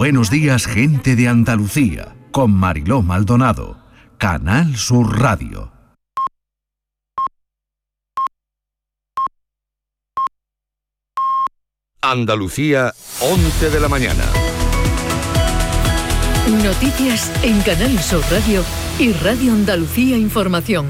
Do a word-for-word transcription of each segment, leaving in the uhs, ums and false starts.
Buenos días, gente de Andalucía, con Mariló Maldonado, Canal Sur Radio. Andalucía, once de la mañana. Noticias en Canal Sur Radio y Radio Andalucía Información.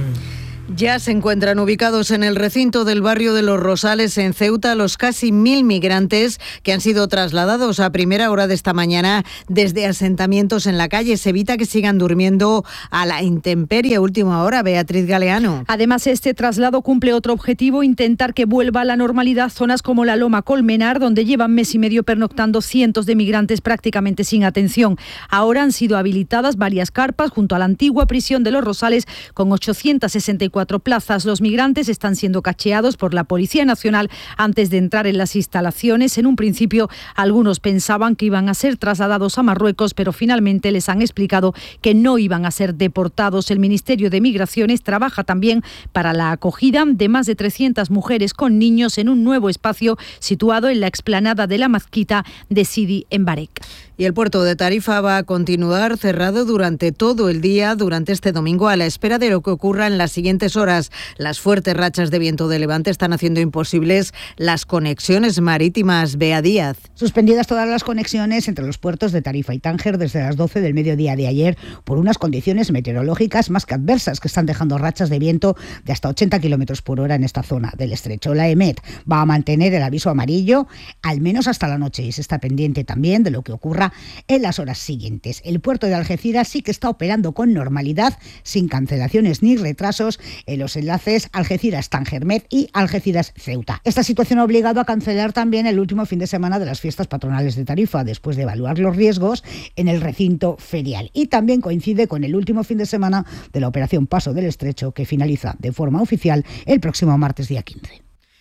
Ya se encuentran ubicados en el recinto del barrio de Los Rosales, en Ceuta, los casi mil migrantes que han sido trasladados a primera hora de esta mañana desde asentamientos en la calle. Se evita que sigan durmiendo a la intemperie. Última hora, Beatriz Galeano. Además, este traslado cumple otro objetivo: intentar que vuelva a la normalidad zonas como la Loma Colmenar, donde llevan mes y medio pernoctando cientos de migrantes prácticamente sin atención. Ahora han sido habilitadas varias carpas junto a la antigua prisión de Los Rosales, con ochocientas sesenta y cuatro plazas. Los migrantes están siendo cacheados por la Policía Nacional antes de entrar en las instalaciones. En un principio, algunos pensaban que iban a ser trasladados a Marruecos, pero finalmente les han explicado que no iban a ser deportados. El Ministerio de Migraciones trabaja también para la acogida de más de trescientas mujeres con niños en un nuevo espacio situado en la explanada de la Mezquita de Sidi en Barek. Y el puerto de Tarifa va a continuar cerrado durante todo el día, durante este domingo, a la espera de lo que ocurra en las siguientes horas. Las fuertes rachas de viento de levante están haciendo imposibles las conexiones marítimas. Bea Díaz. Suspendidas todas las conexiones entre los puertos de Tarifa y Tánger desde las doce del mediodía de ayer por unas condiciones meteorológicas más que adversas que están dejando rachas de viento de hasta ochenta kilómetros por hora en esta zona del estrecho. La EMET va a mantener el aviso amarillo al menos hasta la noche y se está pendiente también de lo que ocurra en las horas siguientes. El puerto de Algeciras sí que está operando con normalidad, sin cancelaciones ni retrasos en los enlaces Algeciras-Tánger-Med y Algeciras-Ceuta. Esta situación ha obligado a cancelar también el último fin de semana de las fiestas patronales de Tarifa, después de evaluar los riesgos en el recinto ferial. Y también coincide con el último fin de semana de la operación Paso del Estrecho, que finaliza de forma oficial el próximo martes día quince.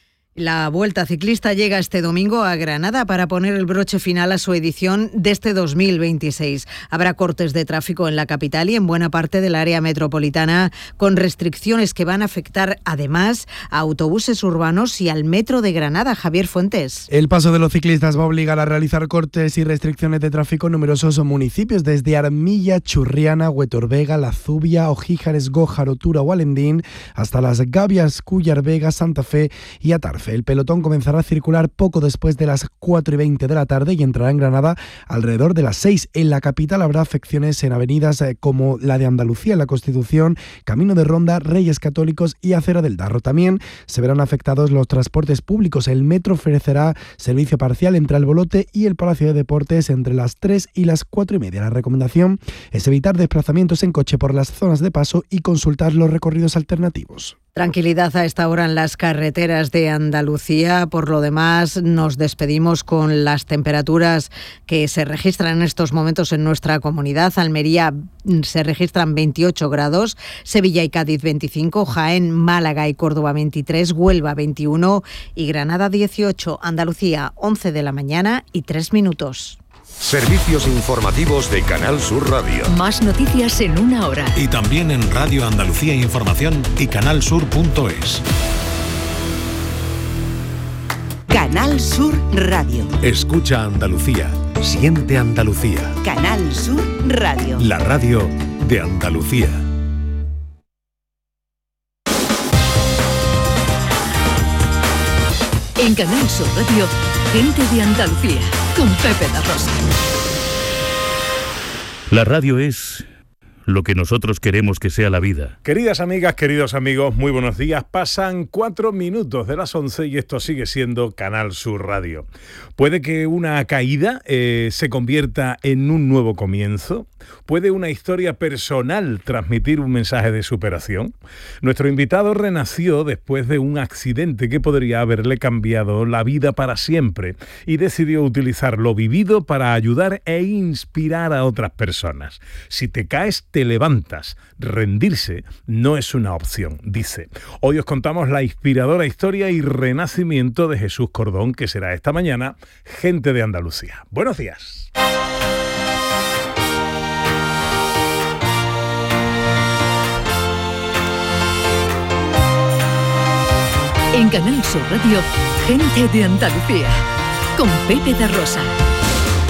La Vuelta Ciclista llega este domingo a Granada para poner el broche final a su edición de este dos mil veintiséis. Habrá cortes de tráfico en la capital y en buena parte del área metropolitana, con restricciones que van a afectar además a autobuses urbanos y al metro de Granada. Javier Fuentes. El paso de los ciclistas va a obligar a realizar cortes y restricciones de tráfico en numerosos municipios, desde Armilla, Churriana, Huetor-Vega, La Zubia, Ojíjares, Gójar, Otura o Alendín, hasta Las Gavias, Cúllar, Vega, Santa Fe y Atarfe. El pelotón comenzará a circular poco después de las cuatro y veinte de la tarde y entrará en Granada alrededor de las seis. En la capital habrá afecciones en avenidas como la de Andalucía, la Constitución, Camino de Ronda, Reyes Católicos y Acera del Darro. También se verán afectados los transportes públicos. El metro ofrecerá servicio parcial entre Albolote y el Palacio de Deportes entre las tres y las cuatro y media. La recomendación es evitar desplazamientos en coche por las zonas de paso y consultar los recorridos alternativos. Tranquilidad a esta hora en las carreteras de Andalucía. Por lo demás, nos despedimos con las temperaturas que se registran en estos momentos en nuestra comunidad. Almería se registran veintiocho grados, Sevilla y Cádiz veinticinco, Jaén, Málaga y Córdoba veintitrés, Huelva veintiuno y Granada dieciocho. Andalucía, once de la mañana y tres minutos. Servicios informativos de Canal Sur Radio. Más noticias en una hora. Y también en Radio Andalucía Información y canalsur punto es. Canal Sur Radio. Escucha Andalucía. Siente Andalucía. Canal Sur Radio. La radio de Andalucía. En Canal Sur Radio, gente de Andalucía, con Pepe da Rosa. La radio es lo que nosotros queremos que sea la vida. Queridas amigas, queridos amigos, muy buenos días. Pasan cuatro minutos de las once y esto sigue siendo Canal Sur Radio. ¿Puede que una caída eh, se convierta en un nuevo comienzo? ¿Puede una historia personal transmitir un mensaje de superación? Nuestro invitado renació después de un accidente que podría haberle cambiado la vida para siempre y decidió utilizar lo vivido para ayudar e inspirar a otras personas. Si te caes, te levantas. Rendirse no es una opción, dice. Hoy os contamos la inspiradora historia y renacimiento de Jesús Cordón, que será esta mañana Gente de Andalucía. Buenos días. En Canal Sur Radio, Gente de Andalucía, con Pepe da Rosa.